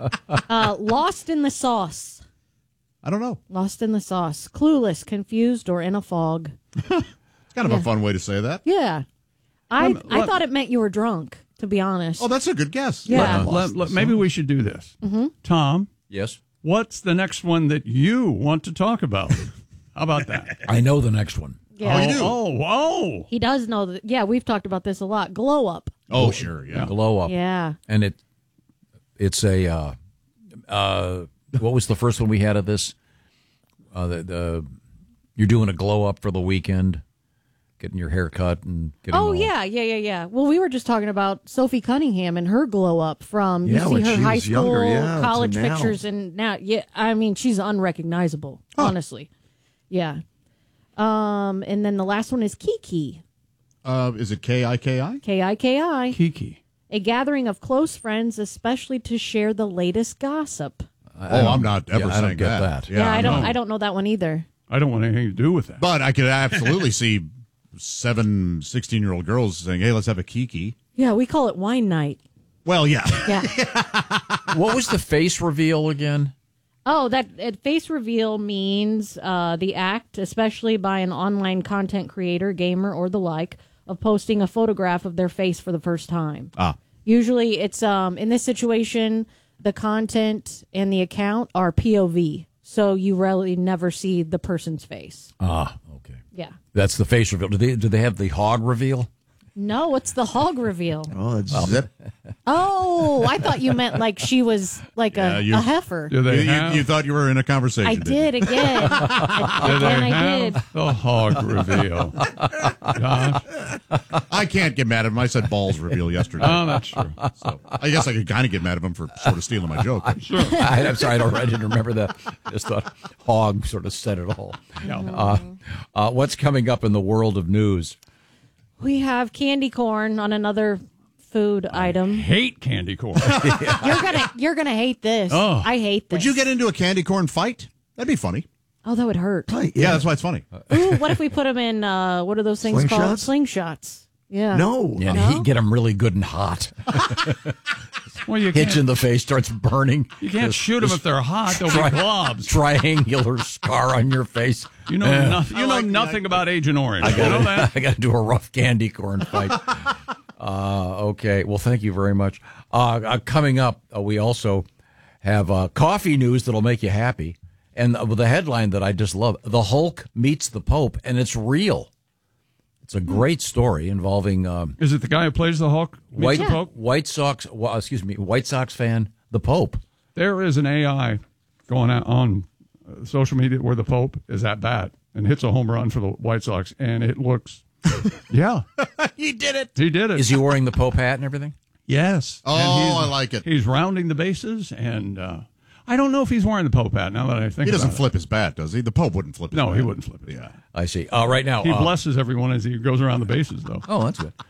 Lost in the sauce. I don't know. Lost in the sauce. Clueless, confused, or in a fog. It's kind of a fun way to say that. Yeah. I thought it meant you were drunk, to be honest. Oh, that's a good guess. Yeah. Maybe we should do this. Mm-hmm. Tom? Yes? What's the next one that you want to talk about? How about that? I know the next one. Yeah. Oh, you do? Oh. He does know that. Yeah, we've talked about this a lot. Glow up. Oh, sure, yeah. Glow up. Yeah. And it's a what was the first one we had of this? You're doing a glow up for the weekend, getting your hair cut and getting yeah. Well, we were just talking about Sophie Cunningham and her glow up from you see when her she high was school, younger, college to now. pictures, and now, I mean, she's unrecognizable, honestly. Yeah. And then the last one is Kiki. Is it K-I-K-I? K-I-K-I. Kiki. A gathering of close friends, especially to share the latest gossip. I'm not ever I don't saying get that. Yeah, I don't know that one either. I don't want anything to do with that. But I could absolutely see 7 16-year-old girls saying, hey, let's have a Kiki. Yeah, we call it wine night. Well, yeah. Yeah. What was the face reveal again? Oh, that face reveal means the act, especially by an online content creator, gamer, or the like, of posting a photograph of their face for the first time. Usually it's, in this situation, the content and the account are POV, so you really never see the person's face. Okay. Yeah. That's the face reveal. Do they have the hog reveal? No, it's the hog reveal. Oh, it's zip. Oh, I thought you meant like she was like a heifer. Do they have You thought you were in a conversation. I did again. I did. the hog reveal? Gosh. I can't get mad at him. I said balls reveal yesterday. Oh, that's true. So I guess I could kind of get mad at him for sort of stealing my joke. Sure. I'm sorry, I didn't remember that. I just thought hog sort of said it all. What's coming up in the world of news? We have candy corn on another food item. Hate candy corn. You're gonna hate this. Oh. I hate this. Would you get into a candy corn fight? That'd be funny. Oh, that would hurt. Yeah, that's why it's funny. Ooh, what if we put them in? What are those things called? Slingshots. Yeah. No. Yeah, he get them really good and hot. Well, you Hitch can't, in the face starts burning. you can't shoot them if they're hot. They'll be globs. Triangular scar on your face. You know nothing. You know nothing about Agent Orange. You know that? I got to do a rough candy corn fight. Okay. Well, thank you very much. Coming up, we also have coffee news that'll make you happy. And the headline that I just love, The Hulk Meets the Pope, and it's real. It's a great story involving Is it the guy who plays the Hulk? White Pope? White Sox fan, the Pope. There is an AI going out on social media where the Pope is at bat and hits a home run for the White Sox, and it looks, yeah. He did it. He did it. Is he wearing the Pope hat and everything? Yes. Oh, And I like it. He's rounding the bases, and I don't know if he's wearing the Pope hat now that I think He doesn't about flip his bat, does he? The Pope wouldn't flip his bat. No, he wouldn't flip it. Yeah. I see. Right now. He blesses everyone as he goes around the bases, though. Oh, that's good.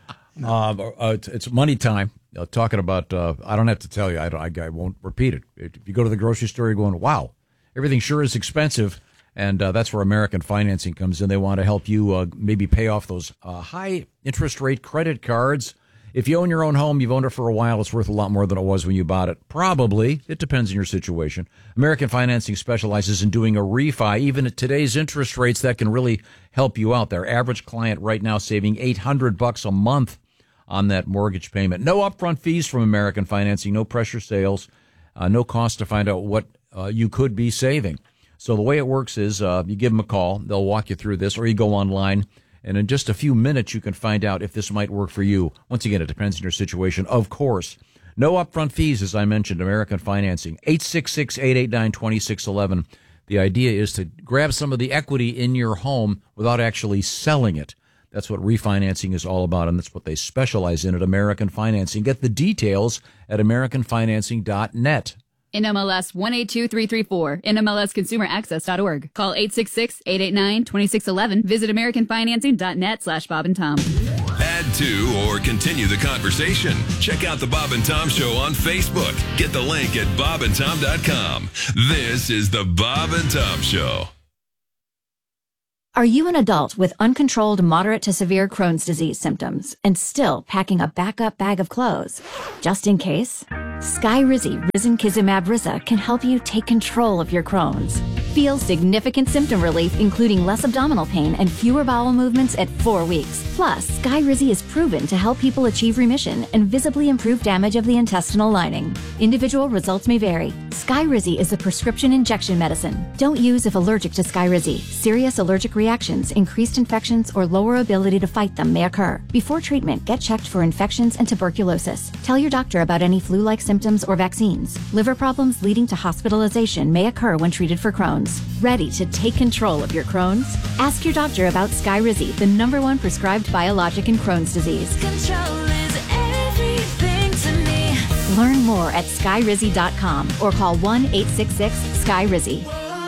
It's money time. Talking about, I don't have to tell you, I won't repeat it. If you go to the grocery store, you're going, wow, everything sure is expensive. And that's where American Financing comes in. They want to help you maybe pay off those high interest rate credit cards. If you own your own home, you've owned it for a while, it's worth a lot more than it was when you bought it. Probably. It depends on your situation. American Financing specializes in doing a refi. Even at today's interest rates, that can really help you out. Their average client right now saving $800 a month on that mortgage payment. No upfront fees from American Financing, no pressure sales, no cost to find out what you could be saving. So the way it works is you give them a call. They'll walk you through this, or you go online. And in just a few minutes, you can find out if this might work for you. Once again, it depends on your situation, of course. No upfront fees, as I mentioned, American Financing, 866-889-2611. The idea is to grab some of the equity in your home without actually selling it. That's what refinancing is all about, and that's what they specialize in at American Financing. Get the details at americanfinancing.net. NMLS 182334, NMLSConsumerAccess.org. Call 866-889-2611. Visit AmericanFinancing.net/Bob and Tom. Add to or continue the conversation. Check out the Bob and Tom Show on Facebook. Get the link at bobandtom.com. This is the Bob and Tom Show. Are you an adult with uncontrolled moderate to severe Crohn's disease symptoms and still packing a backup bag of clothes? Just in case? Skyrizi Risankizumab Riza can help you take control of your Crohn's. Feel significant symptom relief, including less abdominal pain and fewer bowel movements at 4 weeks. Plus, Skyrizi is proven to help people achieve remission and visibly improve damage of the intestinal lining. Individual results may vary. Skyrizi is a prescription injection medicine. Don't use if allergic to Skyrizi. Serious allergic reactions, increased infections, or lower ability to fight them may occur. Before treatment, get checked for infections and tuberculosis. Tell your doctor about any flu-like symptoms or vaccines. Liver problems leading to hospitalization may occur when treated for Crohn's. Ready to take control of your Crohn's? Ask your doctor about Skyrizi, the #1 prescribed biologic in Crohn's disease. Control is everything to me. Learn more at skyrizi.com or call 1-866-SKYRIZI.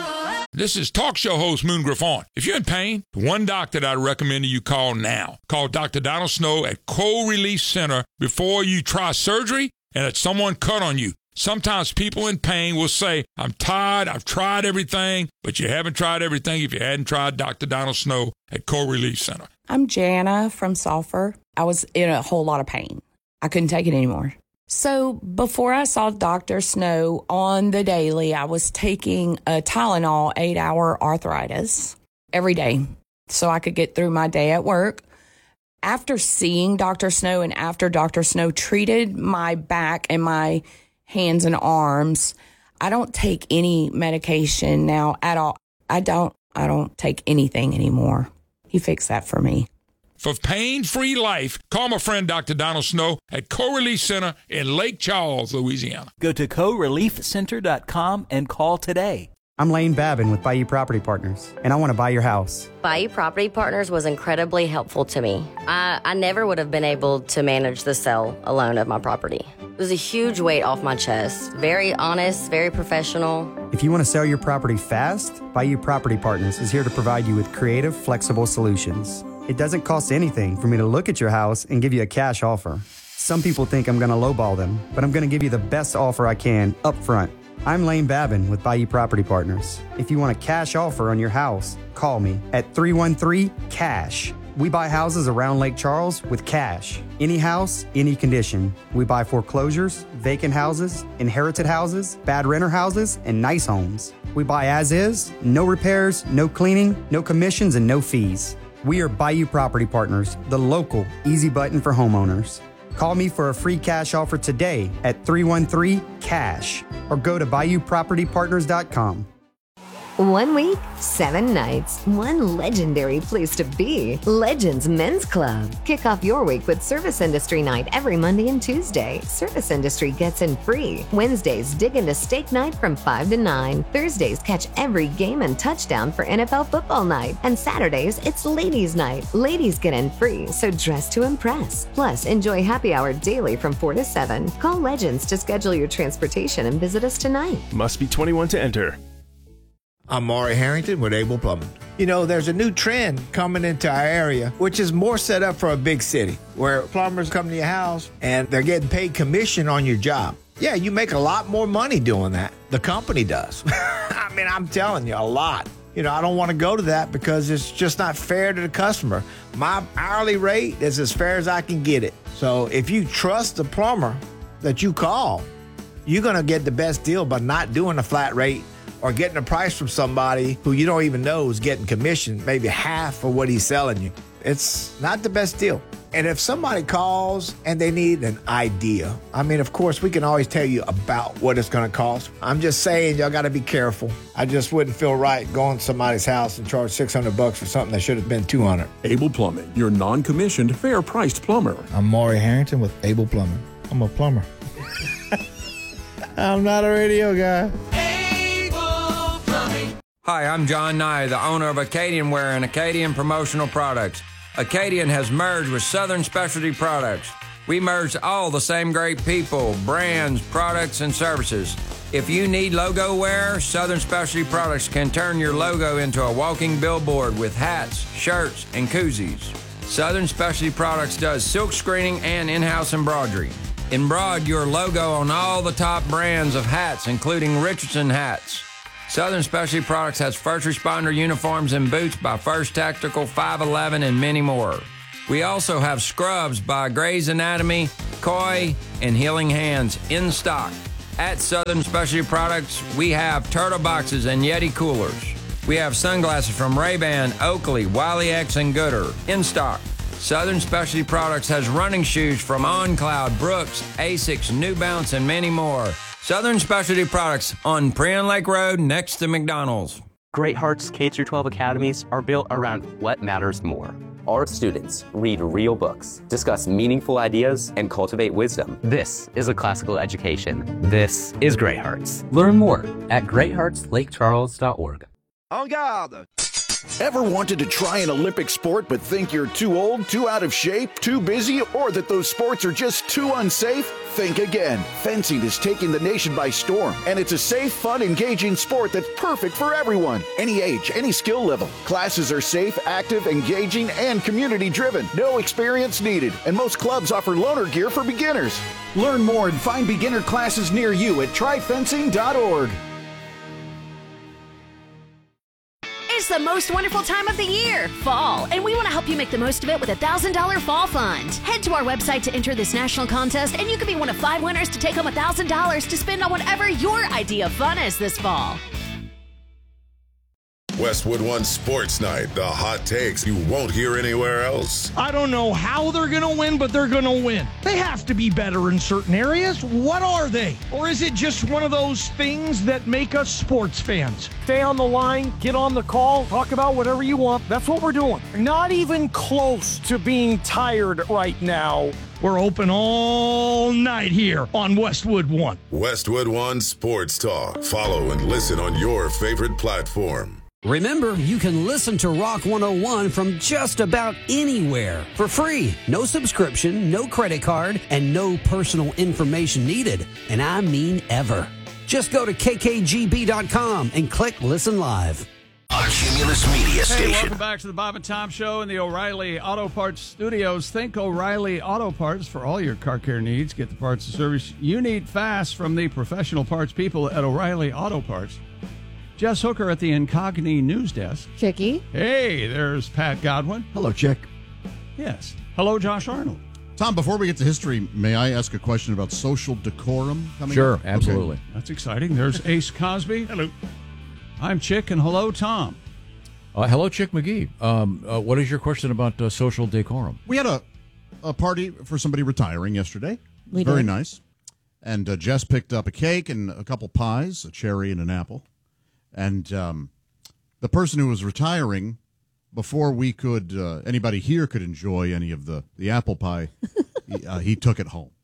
This is talk show host Moon Griffon. If you're in pain, the one doctor that I recommend you call now. Call Dr. Donald Snow at Cold Relief Center before you try surgery and that someone cut on you. Sometimes people in pain will say, I'm tired, I've tried everything, but you haven't tried everything if you hadn't tried Dr. Donald Snow at Cold Relief Center. I'm Jana from Sulphur. I was in a whole lot of pain. I couldn't take it anymore. So before I saw Dr. Snow on the daily, I was taking a Tylenol 8-hour arthritis every day so I could get through my day at work. After seeing Dr. Snow and after Dr. Snow treated my back and my hands and arms, I don't take any medication now at all. I don't take anything anymore. He fixed that for me. For pain-free life, call my friend Dr. Donald Snow at Co-Relief Center in Lake Charles, Louisiana. Go to coreliefcenter.com and call today. I'm Lane Babin with Bayou Property Partners, and I want to buy your house. Bayou Property Partners was incredibly helpful to me. I never would have been able to manage the sale alone of my property. It was a huge weight off my chest. Very honest, very professional. If you want to sell your property fast, Bayou Property Partners is here to provide you with creative, flexible solutions. It doesn't cost anything for me to look at your house and give you a cash offer. Some people think I'm going to lowball them, but I'm going to give you the best offer I can up front. I'm Lane Babin with Bayou Property Partners. If you want a cash offer on your house, call me at 313-CASH. We buy houses around Lake Charles with cash. Any house, any condition. We buy foreclosures, vacant houses, inherited houses, bad renter houses, and nice homes. We buy as is, no repairs, no cleaning, no commissions, and no fees. We are Bayou Property Partners, the local easy button for homeowners. Call me for a free cash offer today at 313-CASH or go to BayouPropertyPartners.com. 1 week, 7 nights, one legendary place to be. Legends Men's Club. Kick off your week with Service Industry Night every Monday and Tuesday. Service Industry gets in free. Wednesdays, dig into Steak Night from 5 to 9. Thursdays, catch every game and touchdown for NFL Football Night. And Saturdays, it's Ladies Night. Ladies get in free, so dress to impress. Plus, enjoy happy hour daily from 4 to 7. Call Legends to schedule your transportation and visit us tonight. Must be 21 to enter. I'm Maury Harrington with Able Plumbing. You know, there's a new trend coming into our area, which is more set up for a big city, where plumbers come to your house and they're getting paid commission on your job. Yeah, you make a lot more money doing that. The company does. I mean, I'm telling you, a lot. You know, I don't want to go to that because it's just not fair to the customer. My hourly rate is as fair as I can get it. So if you trust the plumber that you call, you're going to get the best deal by not doing a flat rate or getting a price from somebody who you don't even know is getting commission, maybe half of what he's selling you. It's not the best deal. And if somebody calls and they need an idea, I mean, of course, we can always tell you about what it's going to cost. I'm just saying, y'all got to be careful. I just wouldn't feel right going to somebody's house and charge $600 for something that should have been $200. Able Plumbing, your non-commissioned, fair-priced plumber. I'm Maury Harrington with Able Plumbing. I'm a plumber. I'm not a radio guy. Hi, I'm John Nye, the owner of Acadian Wear and Acadian Promotional Products. Acadian has merged with Southern Specialty Products. We merged all the same great people, brands, products, and services. If you need logo wear, Southern Specialty Products can turn your logo into a walking billboard with hats, shirts, and koozies. Southern Specialty Products does silk screening and in-house embroidery. Embroider your logo on all the top brands of hats, including Richardson hats, Southern Specialty Products has first responder uniforms and boots by First Tactical, 511, and many more. We also have scrubs by Grey's Anatomy, Koi, and Healing Hands in stock. At Southern Specialty Products, we have Turtle Boxes and Yeti coolers. We have sunglasses from Ray-Ban, Oakley, Wiley X, and Gooder in stock. Southern Specialty Products has running shoes from OnCloud, Brooks, Asics, New Balance, and many more. Southern Specialty Products on Prion Lake Road next to McDonald's. Great Hearts K-12 academies are built around what matters more. Our students read real books, discuss meaningful ideas, and cultivate wisdom. This is a classical education. This is Great Hearts. Learn more at greatheartslakecharles.org. En garde! Ever wanted to try an Olympic sport but think you're too old, too out of shape, too busy, or that those sports are just too unsafe? Think again. Fencing is taking the nation by storm, and it's a safe, fun, engaging sport that's perfect for everyone. Any age, any skill level. Classes are safe, active, engaging, and community-driven. No experience needed, and most clubs offer loaner gear for beginners. Learn more and find beginner classes near you at tryfencing.org. It's the most wonderful time of the year, fall, and we want to help you make the most of it with a $1,000 fall fund. Head to our website to enter this national contest, and you could be one of 5 winners to take home $1,000 to spend on whatever your idea of fun is this fall. Westwood One Sports Night, the hot takes you won't hear anywhere else. I don't know how they're going to win, but they're going to win. They have to be better in certain areas. What are they? Or is it just one of those things that make us sports fans? Stay on the line, get on the call, talk about whatever you want. That's what we're doing. Not even close to being tired right now. We're open all night here on Westwood One. Westwood One Sports Talk. Follow and listen on your favorite platform. Remember, you can listen to Rock 101 from just about anywhere for free. No subscription, no credit card, and no personal information needed. And I mean ever. Just go to kkgb.com and click Listen Live. A Cumulus Media Station. Welcome back to the Bob and Tom Show in the O'Reilly Auto Parts Studios. Think O'Reilly Auto Parts for all your car care needs. Get the parts and service you need fast from the professional parts people at O'Reilly Auto Parts. Jess Hooker at the Incogni News Desk. Chicky. Hey, there's Pat Godwin. Hello, Chick. Yes. Hello, Josh Arnold. Tom, before we get to history, may I ask a question about social decorum coming Sure, up? absolutely. Okay. That's exciting. There's Ace Cosby. Hello. I'm Chick, and hello, Tom. Hello, Chick McGee. What is your question about social decorum? We had a party for somebody retiring yesterday. We Very did. nice. And Jess picked up a cake and a couple pies, a cherry and an apple. And the person who was retiring, before we could, anybody here could enjoy any of the apple pie, he took it home.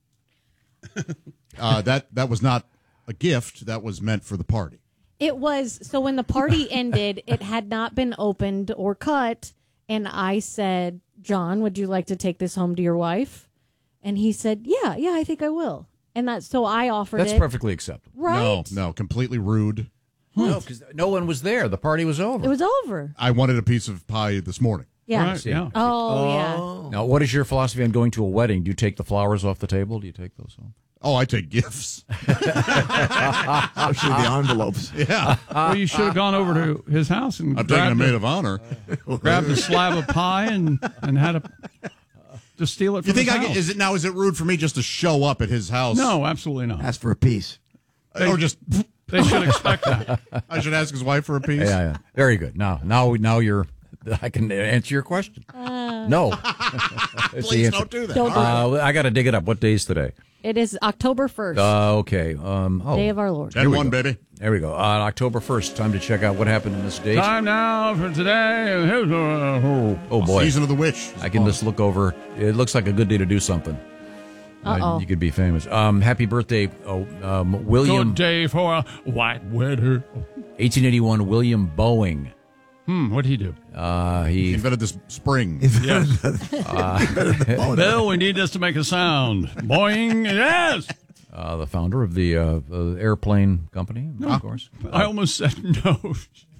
That was not a gift. That was meant for the party. It was. So when the party ended, it had not been opened or cut. And I said, John, would you like to take this home to your wife? And he said, yeah, I think I will. And so I offered That's it. perfectly acceptable. Right? No, completely rude. No, because no one was there. The party was over. It was over. I wanted a piece of pie this morning. Yeah. Right, yeah. Oh, yeah. Now, what is your philosophy on going to a wedding? Do you take the flowers off the table? Do you take those home? Oh, I take gifts. Especially the envelopes. Yeah. Well, you should have gone over to his house and I'm taking a maid of honor. grabbed a slab of pie and had to steal it from You think his house. is it rude for me just to show up at his house? No, absolutely not. Ask for a piece. Or just They should expect that. I should ask his wife for a piece. Yeah. Very good. Now you're. I can answer your question. No. Please don't do that. I got to dig it up. What day is today? It is October 1st. Okay. Day of our Lord. 10-1, baby. There we go. October 1st. Time to check out what happened in this date. Time now for today. Oh, boy. Season of the Witch. I can just look over. It looks like a good day to do something. You could be famous. Happy birthday, William. Good day for a white weather. 1881, William Boeing. What'd he do? He invented this spring. Yes. Bill, we need this to make a sound. Boing, yes. The founder of the airplane company, of course. I almost said no.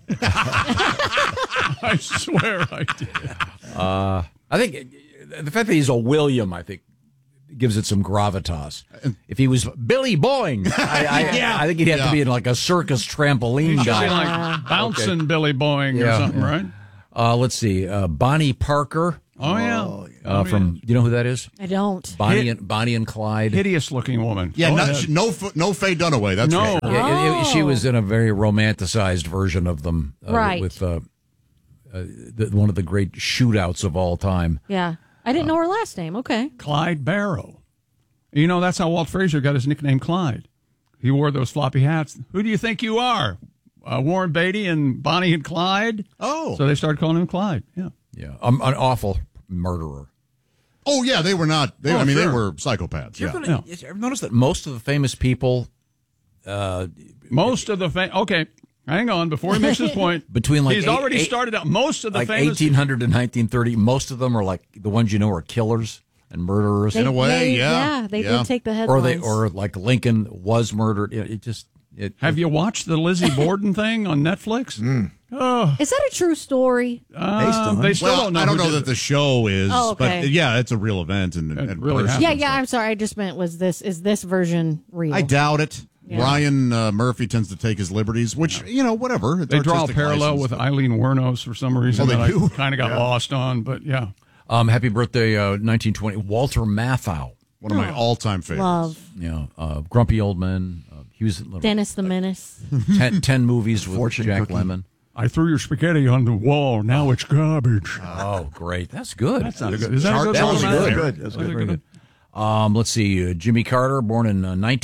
I swear I did. I think the fact that he's a William, I think, gives it some gravitas. If he was Billy Boeing, I think he'd have to be in like a circus trampoline He should guy. be like bouncing Billy Boeing or something, right? Let's see, Bonnie Parker. Oh, yeah. From, you know who that is? I don't. Bonnie and Clyde. Hideous-looking woman. Yeah, no Faye Dunaway. That's no. for sure. Yeah, she was in a very romanticized version of them. Right. With one of the great shootouts of all time. Yeah. I didn't know her last name. Okay. Clyde Barrow. You know, that's how Walt Frazier got his nickname Clyde. He wore those floppy hats. Who do you think you are? Warren Beatty and Bonnie and Clyde? Oh. So they started calling him Clyde. Yeah. Yeah. An awful murderer. Oh, yeah, they were not. They sure. They were psychopaths. You ever notice that most of the famous people... Okay, hang on. Before he makes his point, between like he's already started out. Most of the like famous... 1800 and 1930, most of them are like the ones you know are killers and murderers. In a way, yeah. They did take the headlines. Or like Lincoln was murdered. Have you watched the Lizzie Borden thing on Netflix? Oh. Is that a true story? They still don't know. I don't know that the show is, okay. but yeah, it's a real event and really happens. Yeah. I'm sorry. I just meant is this version real? I doubt it. Yeah. Ryan Murphy tends to take his liberties, which whatever. They draw a parallel with Eileen Wuornos for some reason that I kind of got lost on, but yeah. Happy birthday, 1920, Walter Matthau. One of my all-time favorites. Love. Grumpy Old Men. He was Dennis the Menace. 10 movies with Jack Lemmon. I threw your spaghetti on the wall. Now it's garbage. Oh, great. That's good. That's not a good. Is that a good? That was good. good. That's very good. Let's see. Jimmy Carter, born in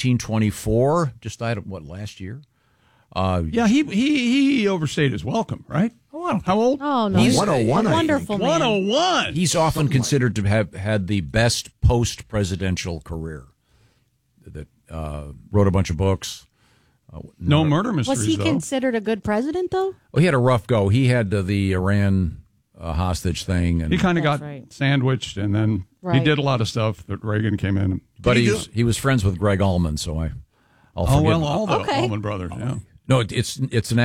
1924. Just died, last year? Yeah, he overstayed his welcome, right? Oh, how old? Oh, no. He's 101. Wonderful man. 101. He's often considered to have had the best post-presidential career. That wrote a bunch of books. No murder mysteries. Was he considered a good president, though? Well, he had a rough go. He had the Iran hostage thing, and he kind of got sandwiched, and then he did a lot of stuff that Reagan came in. But he was friends with Greg Allman, so I'll forgive him. All the Allman brothers. Yeah. No, it's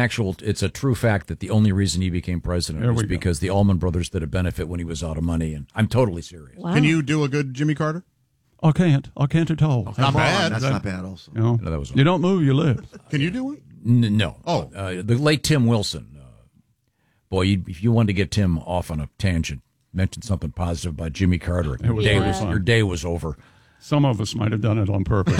a true fact that the only reason he became president was because the Allman brothers did a benefit when he was out of money, and I'm totally serious. Wow. Can you do a good Jimmy Carter? I can't at all. Not bad. That's not bad. Also, no, that was you don't move, you live. Can you do it? No. Oh, the late Tim Wilson. Boy, if you wanted to get Tim off on a tangent, mention something positive about Jimmy Carter. Your day was over. Some of us might have done it on purpose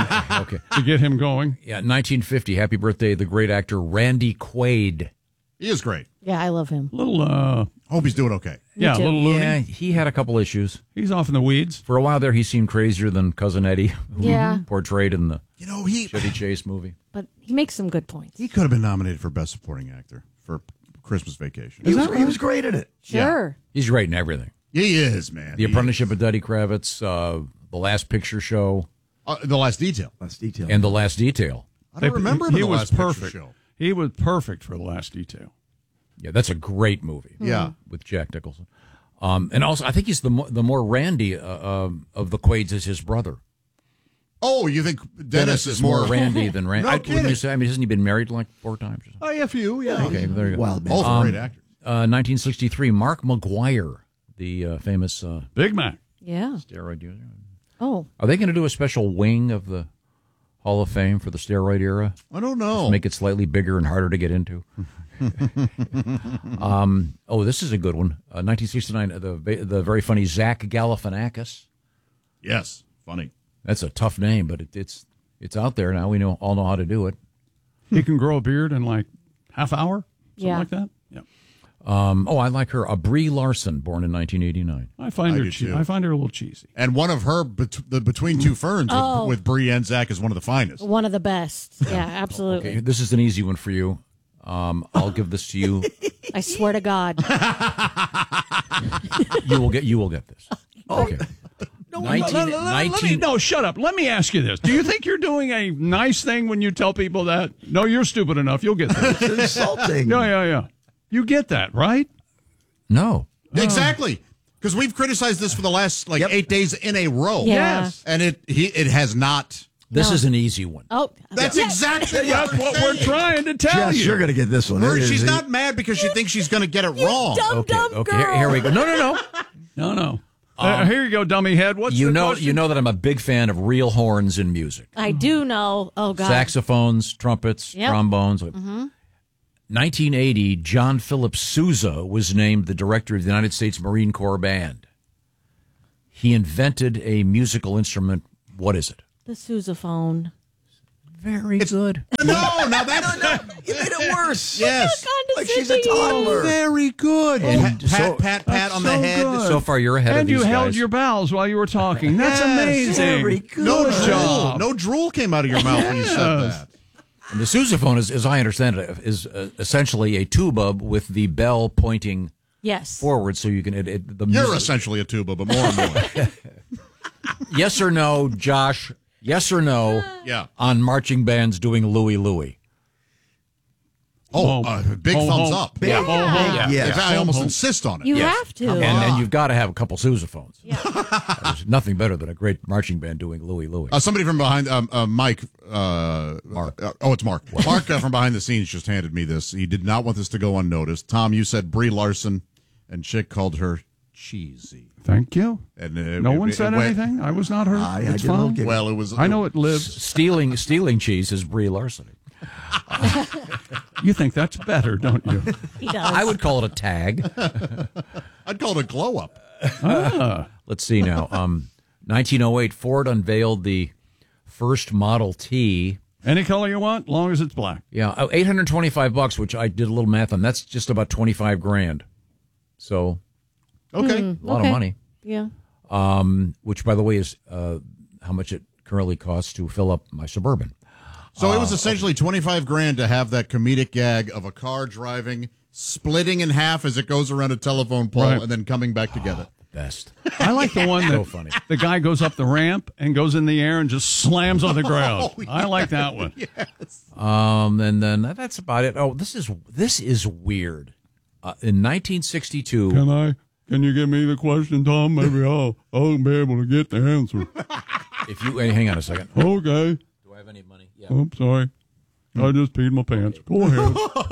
to get him going. Yeah, 1950. Happy birthday, the great actor Randy Quaid. He is great. Yeah, I love him. Hope he's doing okay. Yeah, a little loony. Yeah, he had a couple issues. He's off in the weeds. For a while there, he seemed crazier than Cousin Eddie, who portrayed in the Chevy Chase movie. But he makes some good points. He could have been nominated for Best Supporting Actor for Christmas Vacation. He was great at it. Sure. Yeah. He's great in everything. He is, man. The Apprenticeship of Duddy Kravitz, The Last Picture Show. The Last Detail. And The Last Detail. I don't remember he The was Last perfect. Picture Show. He was perfect for The Last Detail. Yeah, that's a great movie. Yeah. With Jack Nicholson. And also, I think he's the more Randy of the Quaids is his brother. Oh, you think Dennis is more Randy than Randy? No Wouldn't you say? I mean, hasn't he been married like 4 times? Or something? Oh, yeah, a few, yeah. Okay, there you go. Wild man. Both great actors. 1963, Mark McGuire, the famous Big Mac. Yeah. Steroid user. Oh. Are they going to do a special wing of the Hall of Fame for the steroid era? I don't know. Just make it slightly bigger and harder to get into. This is a good one. 1969, the very funny Zach Galifianakis. Yes, funny. That's a tough name, but it's out there now. We all know how to do it. He can grow a beard in like half hour, something like that. Yeah. I like her. Brie Larson, born in 1989. I find her a little cheesy. And one of her the Between Two Ferns with Brie and Zach is one of the finest. One of the best. Yeah, absolutely. Okay, this is an easy one for you. I'll give this to you. I swear to God. You will get this. Okay. No, shut up. Let me ask you this. Do you think you're doing a nice thing when you tell people that? No, you're stupid enough. You'll get this. It's insulting. Yeah. You get that, right? No. Exactly. Because we've criticized this for the last 8 days in a row. Yeah. Yes. And it has not. This is an easy one. Oh, that's exactly That's what we're trying to tell you. You're going to get this one. She's not mad because she thinks she's going to get it wrong. Dumb Okay, girl. here we go. No. No. Here you go, dummy head. What's the question? You know that I'm a big fan of real horns in music. I do know. Oh, God. Saxophones, trumpets, trombones. 1980, John Philip Sousa was named the director of the United States Marine Corps Band. He invented a musical instrument. What is it? The sousaphone. Very good. No, that's you made it worse. Yes. Like she's a toddler. Very good. And pat on the head. good. So far, you're ahead of And these you held guys. your bowels while you were talking. That's amazing. Very good. No drool. job. No drool came out of your mouth when you said that. And the sousaphone, as I understand it, is essentially a tuba with the bell pointing forward, so you can. You're essentially a tuba, but more and more. Yes or no, Josh? Yes or no? Yeah. On marching bands doing Louie Louie. Big thumbs up. Big, yeah. In fact, I almost insist on it. You have to. And you've got to have a couple sousaphones. Yeah. There's nothing better than a great marching band doing Louie Louie. Somebody from behind, Mike. Mark. It's Mark. Mark from behind the scenes just handed me this. He did not want this to go unnoticed. Tom, you said Brie Larson, and Chick called her cheesy. Thank you. And no one said anything. I was not hurt. It's fine. Well, it was. I know it lives. Stealing cheese is Brie Larson. You think that's better, don't you? He does. I would call it a tag. I'd call it a glow up. Let's see now. 1908, Ford unveiled the first Model T. Any color you want, long as it's black. Yeah, $825, which I did a little math on. That's just about $25,000. So, okay, a lot of money. Yeah. Which, by the way, is how much it currently costs to fill up my Suburban. So it was essentially $25,000 to have that comedic gag of a car driving, splitting in half as it goes around a telephone pole, and then coming back together. Best. I like the one that So funny. The guy goes up the ramp and goes in the air and just slams on the ground. I like that one. Yes. And then that's about it. Oh, this is weird. In 1962, Can you give me the question, Tom? Maybe I'll be able to get the answer. if you hang on a second. Okay. Do I have any money? Yeah. Oh, sorry. I just peed my pants. Go ahead.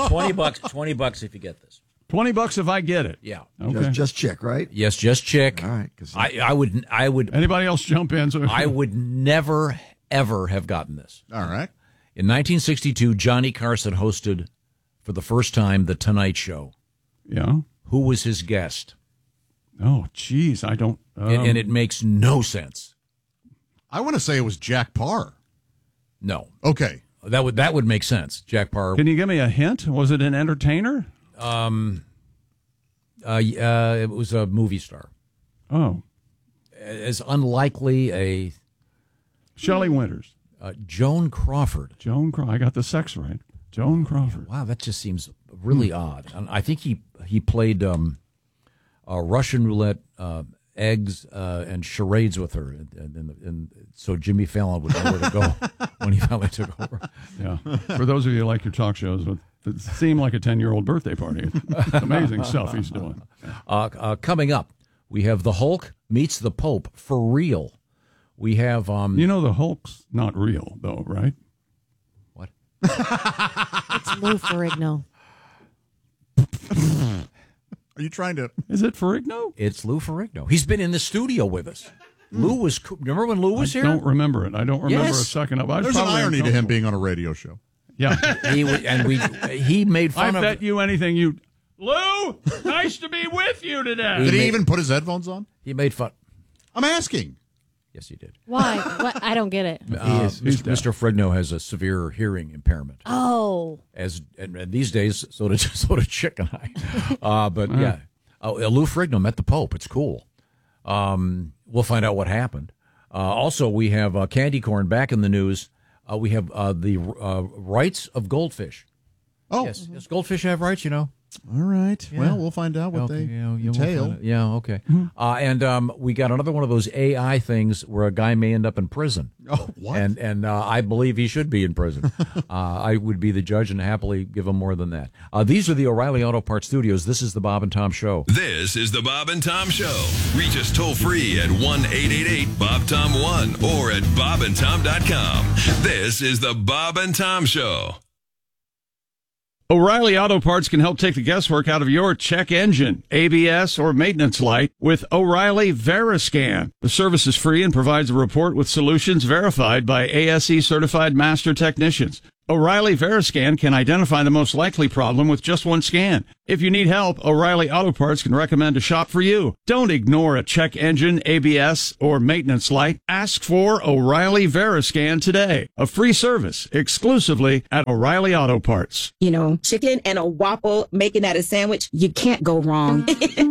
$20 if you get this. $20 if I get it. Yeah. Okay. Just check, right? Yes, just check. All right. I would. Anybody else jump in? I would never ever have gotten this. All right. In 1962, Johnny Carson hosted for the first time The Tonight Show. Yeah. Who was his guest? Oh, geez, I don't. And it makes no sense. I want to say it was Jack Parr. No. Okay. That would make sense. Jack Parr. Can you give me a hint? Was it an entertainer? It was a movie star. Oh. As unlikely a Shelley Winters. Joan Crawford. I got the sex right. Joan Crawford. Wow, that just seems really odd. And I think he played Russian roulette, eggs, and charades with her, and so Jimmy Fallon would know where to go when he finally took over. Yeah. For those of you who like your talk shows that seem like a 10-year-old birthday party, it's amazing stuff he's doing. Coming up, we have the Hulk meets the Pope for real. We have the Hulk's not real though, right? What? It's Lou Ferrigno. Are you trying to? Is it Ferrigno? It's Lou Ferrigno. He's been in the studio with us. Lou was. Remember when Lou was here? I don't remember it. I don't remember a second of it. There's an irony to him being on a radio show. Yeah, he made fun I of. bet you anything you. Lou, nice to be with you today. Did he even put his headphones on? He made fun. I'm asking. Yes, he did. Why? What? I don't get it. Mr. Ferrigno has a severe hearing impairment. Oh. And these days, so did Chick and I. But yeah, Lou Ferrigno met the Pope. It's cool. We'll find out what happened. Also, we have candy corn back in the news. We have the rights of goldfish. Oh, yes, goldfish have rights. All right. Yeah. Well, we'll find out what they entail. Okay. And we got another one of those AI things where a guy may end up in prison. Oh, what? And I believe he should be in prison. I would be the judge and happily give him more than that. These are the O'Reilly Auto Parts Studios. This is the Bob and Tom Show. This is the Bob and Tom Show. Reach us toll free at 1-888-BOB-TOM-1 or at bobandtom.com. This is the Bob and Tom Show. O'Reilly Auto Parts can help take the guesswork out of your check engine, ABS, or maintenance light with O'Reilly Veriscan. The service is free and provides a report with solutions verified by ASE certified master technicians. O'Reilly Veriscan can identify the most likely problem with just one scan. If you need help, O'Reilly Auto Parts can recommend a shop for you. Don't ignore a check engine, ABS, or maintenance light. Ask for O'Reilly Veriscan today. A free service exclusively at O'Reilly Auto Parts. You know, chicken and a waffle, making that a sandwich, you can't go wrong.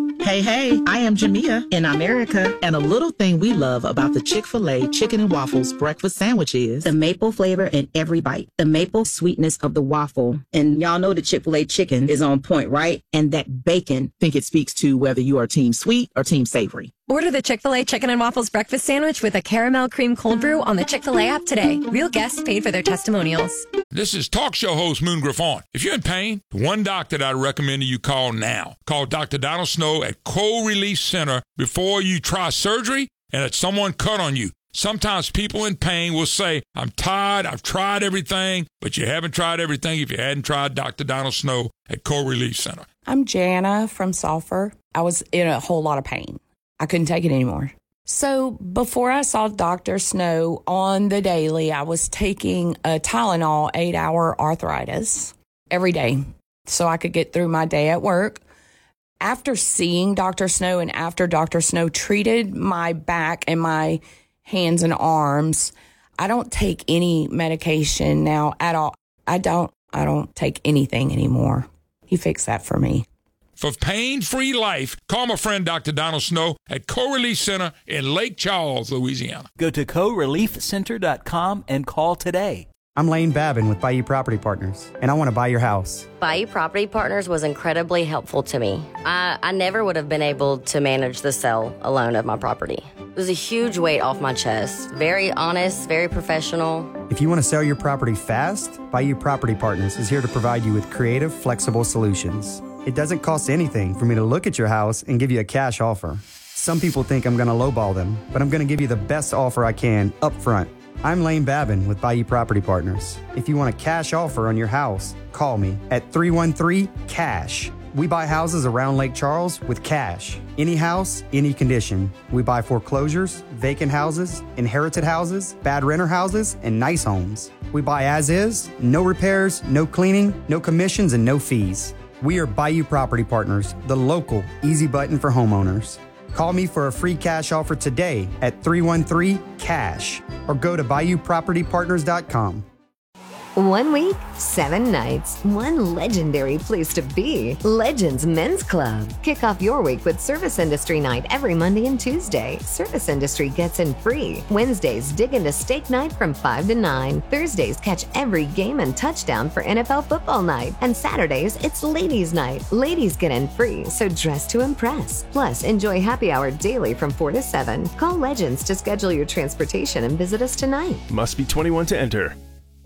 Hey, I am Jamia in America, and a little thing we love about the Chick-fil-A Chicken and Waffles breakfast sandwich is the maple flavor in every bite, the maple sweetness of the waffle. And y'all know the Chick-fil-A chicken is on point, right? And that bacon, think it speaks to whether you are team sweet or team savory. Order the Chick-fil-A Chicken and Waffles breakfast sandwich with a caramel cream cold brew on the Chick-fil-A app today. Real guests paid for their testimonials. This is talk show host Moon Griffon. If you're in pain, the one doctor that I recommend you call now. Call Dr. Donald Snow at Cold Relief Center before you try surgery and that someone cut on you. Sometimes people in pain will say, I'm tired, I've tried everything, but you haven't tried everything if you hadn't tried Dr. Donald Snow at Cold Relief Center. I'm Jana from Sulphur. I was in a whole lot of pain. I couldn't take it anymore. So before I saw Dr. Snow on the daily, I was taking a Tylenol 8-hour arthritis every day so I could get through my day at work. After seeing Dr. Snow and after Dr. Snow treated my back and my hands and arms, I don't take any medication now at all. I don't take anything anymore. He fixed that for me. For pain-free life, call my friend Dr. Donald Snow at Co-Relief Center in Lake Charles, Louisiana. Go to coreliefcenter.com and call today. I'm Lane Babin with Bayou Property Partners, and I want to buy your house. Bayou Property Partners was incredibly helpful to me. I never would have been able to manage the sale alone of my property. It was a huge weight off my chest. Very honest, very professional. If you want to sell your property fast, Bayou Property Partners is here to provide you with creative, flexible solutions. It doesn't cost anything for me to look at your house and give you a cash offer. Some people think I'm going to lowball them, but I'm going to give you the best offer I can up front. I'm Lane Babin with Bayou Property Partners. If you want a cash offer on your house, call me at 313-CASH. We buy houses around Lake Charles with cash. Any house, any condition. We buy foreclosures, vacant houses, inherited houses, bad renter houses, and nice homes. We buy as is, no repairs, no cleaning, no commissions, and no fees. We are Bayou Property Partners, the local easy button for homeowners. Call me for a free cash offer today at 313-CASH or go to BayouPropertyPartners.com. 1 week, 7 nights, one legendary place to be. Legends Men's Club. Kick off your week with Service Industry Night every Monday and Tuesday. Service Industry gets in free. Wednesdays, dig into Steak Night from 5 to 9. Thursdays, catch every game and touchdown for NFL Football Night. And Saturdays, it's Ladies Night. Ladies get in free, so dress to impress. Plus, enjoy happy hour daily from 4 to 7. Call Legends to schedule your transportation and visit us tonight. Must be 21 to enter.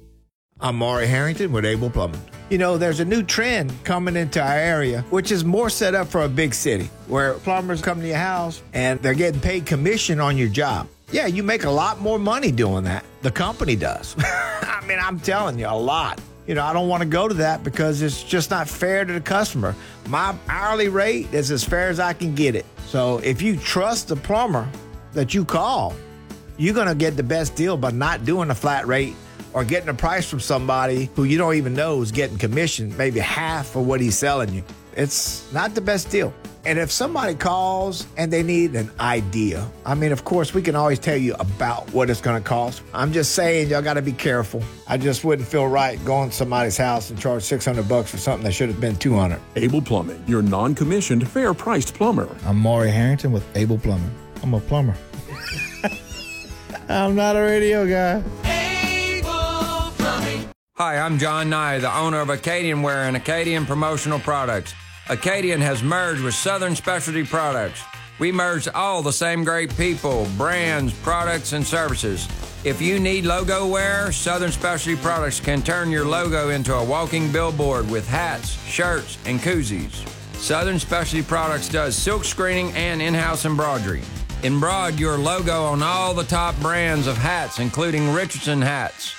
I'm Maury Harrington with Able Plumbing. You know, there's a new trend coming into our area, which is more set up for a big city, where plumbers come to your house and they're getting paid commission on your job. Yeah, you make a lot more money doing that. The company does. I mean, I'm telling you, a lot. You know, I don't want to go to that because it's just not fair to the customer. My hourly rate is as fair as I can get it. So if you trust the plumber that you call, you're going to get the best deal by not doing a flat rate or getting a price from somebody who you don't even know is getting commission, maybe half of what he's selling you. It's not the best deal. And if somebody calls and they need an idea, I mean, of course, we can always tell you about what it's going to cost. I'm just saying, y'all got to be careful. I just wouldn't feel right going to somebody's house and charge $600 for something that should have been $200. Able Plumbing, your non-commissioned, fair-priced plumber. I'm Maury Harrington with Able Plumbing. I'm a plumber. I'm not a radio guy. Hi, I'm John Nye, the owner of Acadian Wear and Acadian Promotional Products. Acadian has merged with Southern Specialty Products. We merged all the same great people, brands, products, and services. If you need logo wear, Southern Specialty Products can turn your logo into a walking billboard with hats, shirts, and koozies. Southern Specialty Products does silk screening and in-house embroidery. Embroider your logo on all the top brands of hats, including Richardson hats.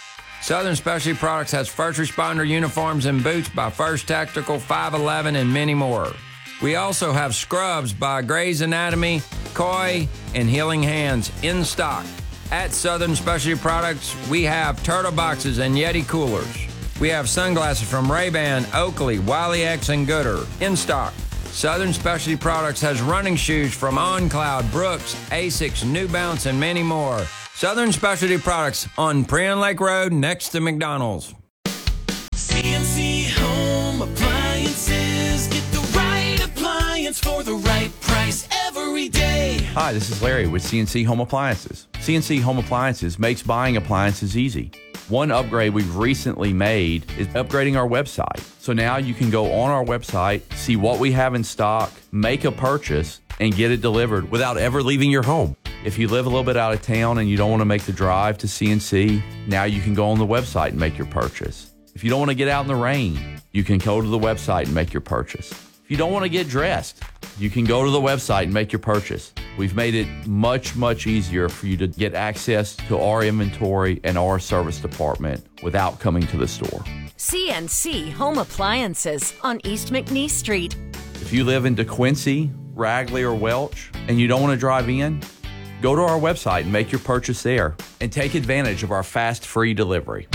Southern Specialty Products has first responder uniforms and boots by First Tactical, 511, and many more. We also have scrubs by Grey's Anatomy, Koi, and Healing Hands in stock. At Southern Specialty Products, we have Turtle Boxes and Yeti coolers. We have sunglasses from Ray-Ban, Oakley, Wiley X, and Gooder in stock. Southern Specialty Products has running shoes from OnCloud, Brooks, Asics, New Balance, and many more. Southern Specialty Products on Prion Lake Road next to McDonald's. CNC Home Appliances. Get the right appliance for the right price every day. Hi, this is Larry with CNC Home Appliances. CNC Home Appliances makes buying appliances easy. One upgrade we've recently made is upgrading our website. So now you can go on our website, see what we have in stock, make a purchase, and get it delivered without ever leaving your home. If you live a little bit out of town and you don't want to make the drive to CNC, now you can go on the website and make your purchase. If you don't want to get out in the rain, you can go to the website and make your purchase. If you don't want to get dressed, you can go to the website and make your purchase. We've made it much, much easier for you to get access to our inventory and our service department without coming to the store. CNC Home Appliances on East McNeese Street. If you live in DeQuincy, Ragley, or Welch, and you don't want to drive in, go to our website and make your purchase there and take advantage of our fast, free delivery.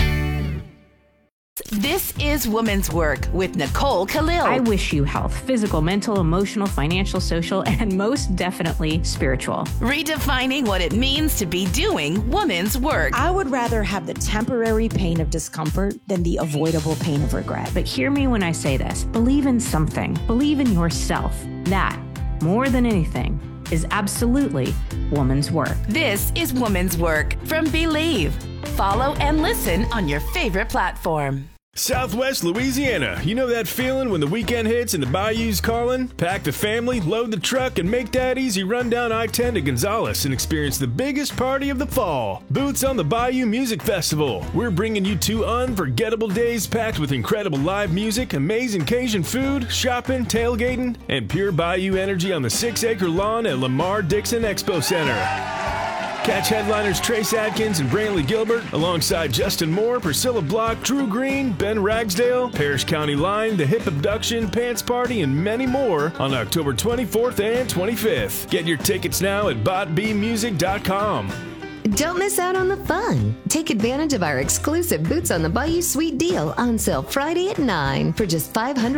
This is Women's Work with Nicole Khalil. I wish you health, physical, mental, emotional, financial, social, and most definitely spiritual. Redefining what it means to be doing women's work. I would rather have the temporary pain of discomfort than the avoidable pain of regret. But hear me when I say this. Believe in something. Believe in yourself. That, more than anything, is absolutely woman's work. This is Woman's Work from Believe. Follow and listen on your favorite platform. Southwest Louisiana. You know that feeling when the weekend hits and the bayou's calling? Pack the family, load the truck, and make that easy run down I-10 to Gonzales and experience the biggest party of the fall. Boots on the Bayou Music Festival. We're bringing you 2 unforgettable days packed with incredible live music, amazing Cajun food, shopping, tailgating, and pure bayou energy on the 6-acre lawn at Lamar Dixon Expo Center. Catch headliners Trace Adkins and Brantley Gilbert alongside Justin Moore, Priscilla Block, Drew Green, Ben Ragsdale, Parrish County Line, The Hip Abduction, Pants Party, and many more on October 24th and 25th. Get your tickets now at botbmusic.com. Don't miss out on the fun. Take advantage of our exclusive Boots on the Bayou Suite deal on sale Friday at 9 for just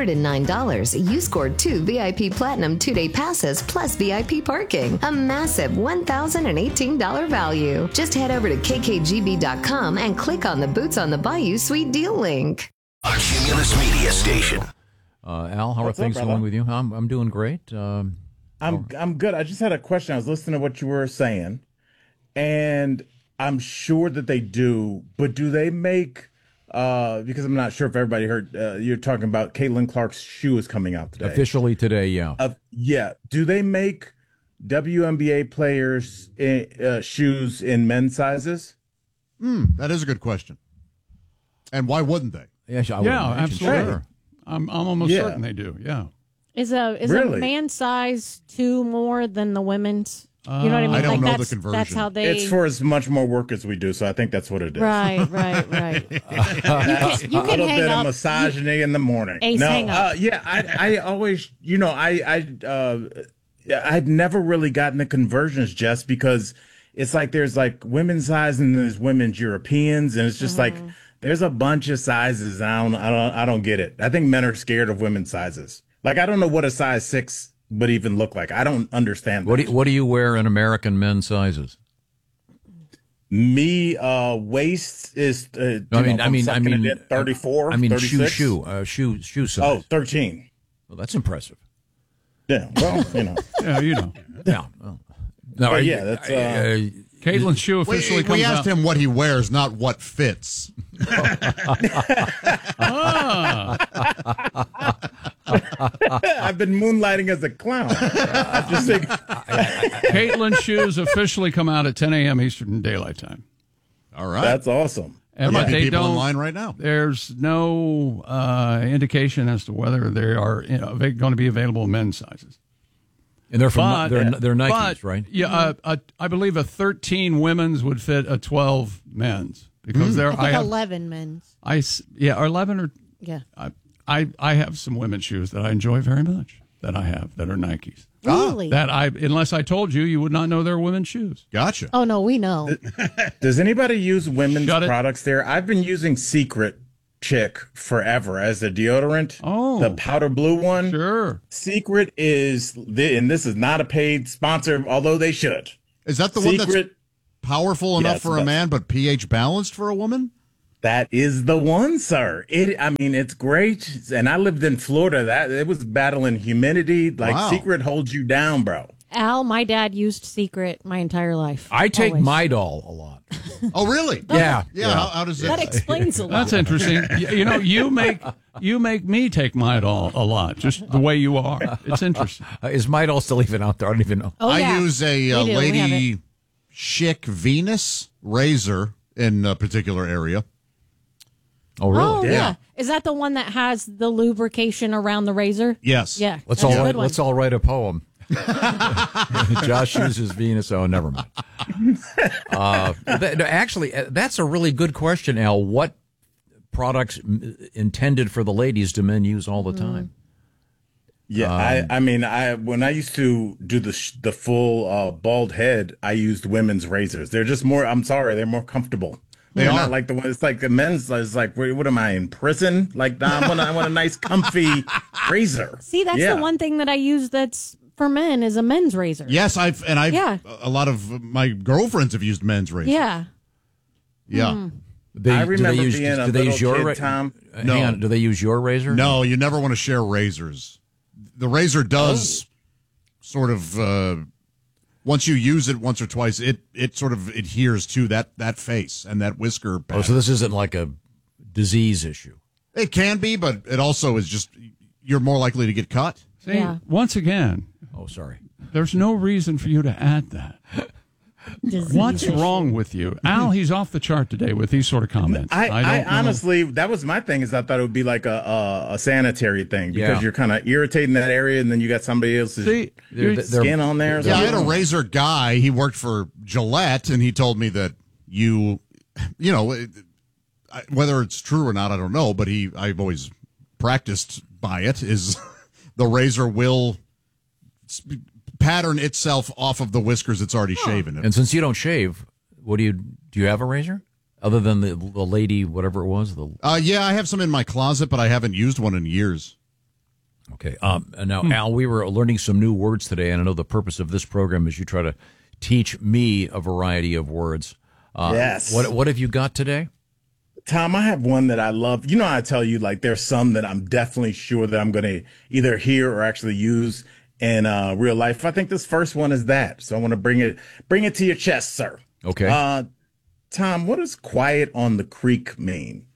$509. You scored 2 VIP Platinum 2-day passes plus VIP parking. A massive $1,018 value. Just head over to kkgb.com and click on the Boots on the Bayou Suite deal link. A Cumulus Media Station. Al, how What's are things up, going with you? I'm doing great. I'm good. I just had a question. I was listening to what you were saying. And I'm sure that they do, but do they make, because I'm not sure if everybody heard, you're talking about Caitlin Clark's shoe is coming out today. Officially today, yeah. Yeah. Do they make WNBA players shoes in men's sizes? That is a good question. And why wouldn't they? Yeah, absolutely. Sure. I'm almost certain they do, yeah. Is a man's size 2 more than the women's? You know what I mean? I don't know that's, the conversion. That's how they. It's for as much more work as we do, so I think that's what it is. Right. You can a little hang bit up. of misogyny in the morning. Ace, hang up. I always, I'd never really gotten the conversions, Jess, because it's like there's like women's size and there's women's Europeans, and it's just like there's a bunch of sizes. I don't get it. I think men are scared of women's sizes. Like I don't know what a size 6 would even look like. I don't understand that. What do you wear in American men's sizes? Me, waist is. I mean, 34. I mean, 36. shoe size. Oh, 13. Well, that's impressive. Yeah. Well, Yeah, you know. Yeah. No, yeah, that's. Caitlin's shoe officially comes out. We asked him what he wears, not what fits. I've been moonlighting as a clown. I just think Caitlin's shoes officially come out at 10 a.m. Eastern Daylight Time. All right. That's awesome. There might be people in line right now. There's no indication as to whether they are going to be available in men's sizes. And they're from they're Nikes, right? Yeah, I believe a 13 women's would fit a 12 men's because there I think 11 men's. Or 11 or yeah. I have some women's shoes that I enjoy very much that I have that are Nikes. Really? Unless I told you, you would not know they're women's shoes. Gotcha. Oh no, we know. Does anybody use women's products there? I've been using Secret Chick forever as a deodorant. Oh, the powder blue one. Sure. Secret is, and this is not a paid sponsor, although they should. Is that the one that's powerful enough for a man, but pH balanced for a woman? That is the one, sir. It's great. And I lived in Florida. It was battling humidity. Wow. Secret holds you down, bro. Al, my dad used Secret my entire life. I take Midol a lot. Oh, really? Yeah. How does that explains a lot? That's interesting. You make me take Midol a lot, just the way you are. It's interesting. Is Midol still even out there? I don't even know. Oh, yeah. I use a Lady Chic Venus razor in a particular area. Oh, really? Oh, yeah. Is that the one that has the lubrication around the razor? Yes. Yeah. Let's all write a poem. Josh uses Venus. Oh, never mind. Actually, that's a really good question, Al. What products intended for the ladies do men use all the time? Yeah, when I used to do the full bald head, I used women's razors. They're just more. I'm sorry, they're more comfortable. They're not like the one. It's like the men's. It's like, what am I in prison? Like, I want a nice, comfy razor. See, that's the one thing that I use that's for men is a men's razor. Yes, a lot of my girlfriends have used men's razors. Yeah. Yeah. I remember being a little kid, Tom. Hang on, do they use your razor? No, you never want to share razors. The razor does sort of. Once you use it once or twice, it sort of adheres to that face and that whisker pattern. Oh, so this isn't like a disease issue. It can be, but it also is just you're more likely to get cut. See, once again. Oh, sorry. There's no reason for you to add that. What's wrong with you? Al, he's off the chart today with these sort of comments. I honestly, that was my thing, is I thought it would be like a sanitary thing because you're kind of irritating that area and then you got somebody else's skin on there. Yeah, I had a razor guy. He worked for Gillette, and he told me that whether it's true or not, I don't know, but I've always practiced by it, is the razor will pattern itself off of the whiskers it's already shaven. And since you don't shave, do you have a razor other than the lady, whatever it was? Yeah, I have some in my closet, but I haven't used one in years. Okay. And now, Al, we were learning some new words today, and I know the purpose of this program is you try to teach me a variety of words. Yes. What have you got today? Tom, I have one that I love. You know, I tell you, like, there's some that I'm definitely sure that I'm going to either hear or actually use in real life. I think this first one is that. So I want to bring it to your chest, sir. Okay. Tom, what does quiet on the creek mean?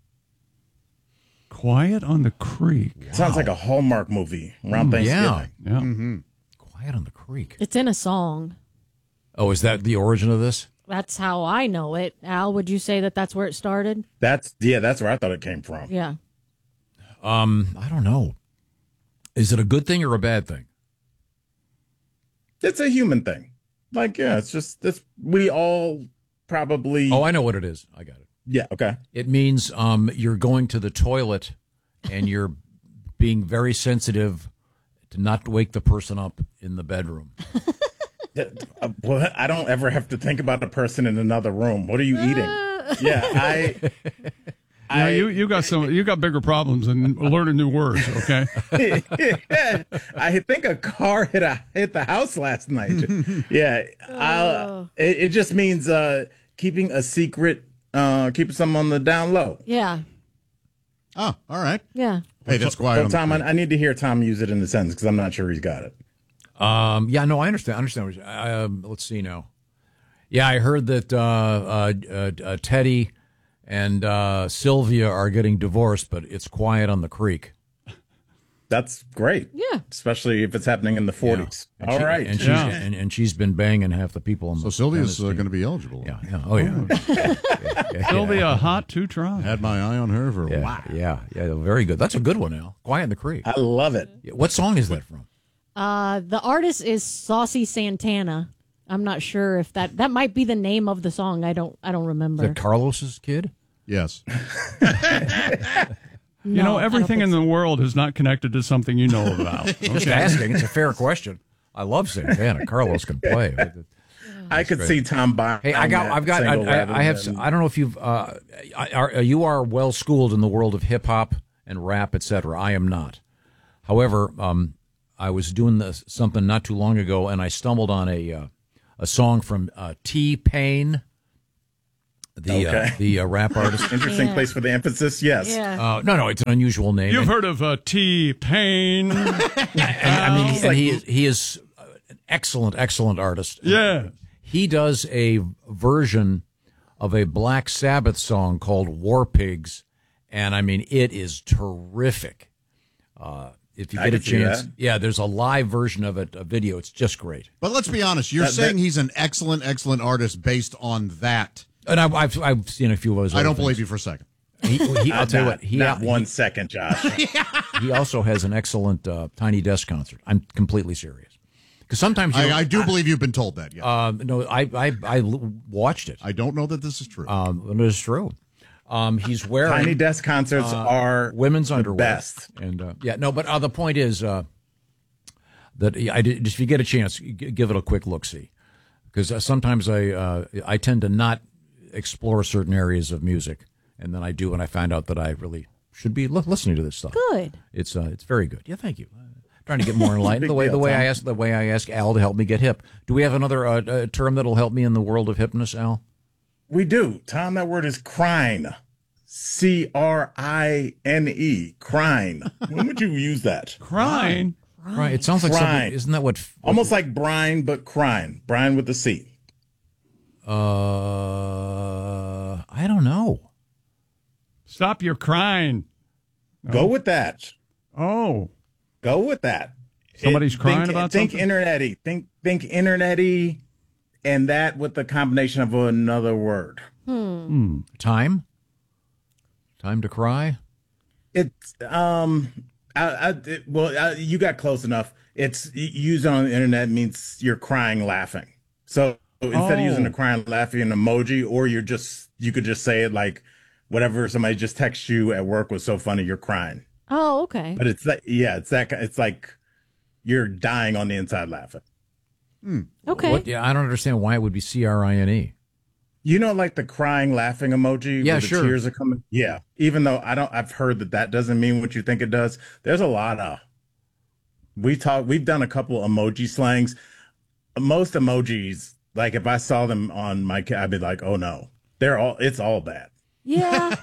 Quiet on the Creek. Wow. Sounds like a Hallmark movie around Thanksgiving. Yeah. Mm-hmm. Quiet on the Creek. It's in a song. Oh, is that the origin of this? That's how I know it. Al, would you say that that's where it started? That's where I thought it came from. Yeah. I don't know. Is it a good thing or a bad thing? It's a human thing. Like, yeah, we all probably. Oh, I know what it is. I got it. Yeah, okay. It means you're going to the toilet and you're being very sensitive to not wake the person up in the bedroom. Well, I don't ever have to think about the person in another room. What are you eating? Yeah, you got bigger problems than learning new words. Okay. I think a car hit the house last night. Yeah, it just means keeping a secret, keeping something on the down low. Yeah. Oh, all right. Yeah. Hey, that's quiet. So, Tom, I need to hear Tom use it in the sentence because I'm not sure he's got it. Yeah, no, I understand. Let's see now. Yeah, I heard that Teddy and Sylvia are getting divorced, but it's quiet on the creek. That's great. Yeah. Especially if it's happening in the 40s. Yeah. All right. And she's been banging half the people on the. So Sylvia's going to be eligible. Yeah. Oh, yeah. Sylvia, hot to try. Had my eye on her for a while. Yeah. Very good. That's a good one, Al. Quiet on the Creek. I love it. What song is that from? The artist is Saucy Santana. I'm not sure if that might be the name of the song. I don't remember. Is that Carlos's kid? Yes. Everything in the world is not connected to something you know about. Okay. Just asking. It's a fair question. I love Santana. Carlos can play. I could see Tom buying. Hey, I don't know if you are well schooled in the world of hip hop and rap, etc. I am not. However, I was doing something not too long ago, and I stumbled on a song from T-Pain, the rap artist. Interesting place for the emphasis. Yes. Yeah. No, it's an unusual name. You've heard of T-Pain? He is an excellent artist. Yeah. He does a version of a Black Sabbath song called War Pigs, and it is terrific. If you get a chance, there's a live version of it, a video. It's just great. But let's be honest, you're saying he's an excellent artist based on that. And I've seen a few of those. I don't believe you for a second. I'll tell you what. Not 1 second, Josh. He also has an excellent Tiny Desk concert. I'm completely serious. Because sometimes I do believe you've been told that. Yeah. No, I watched it. I don't know that this is true. It is true. He's wearing Tiny Desk concerts are women's the underwear. best. And but the point is that if you get a chance, give it a quick look see, because sometimes I tend to not explore certain areas of music, and then I do, and I find out that I really should be listening to this stuff. Good. It's very good. Yeah, thank you. Trying to get more enlightened. the way I ask Al to help me get hip. Do we have another term that'll help me in the world of hipness, Al? We do. Tom, that word is crine. C-R-I-N-E. Crine. When would you use that? Crine? Right. It sounds like something. Isn't that what? Almost like brine, but crine. Brine with the C. I don't know. Stop your crying. Go with that. Oh. Go with that. Somebody's crying about something? Think internet-y. Think internet-y, and that with the combination of another word. Time to cry. It's you got close enough. It's used on the internet means you're crying laughing. So instead of using a crying laughing emoji, or you could just say it like whatever somebody just texts you at work was so funny you're crying. Oh, okay. But it's like you're dying on the inside laughing. Okay. I don't understand why it would be CRINE. You know, like the crying, laughing emoji? Yeah, where the sure. tears are coming? Yeah. Even though I've heard that doesn't mean what you think it does. There's a lot of, we've done a couple emoji slangs. Most emojis, like if I saw them on my, I'd be like, oh no, it's all bad. Yeah.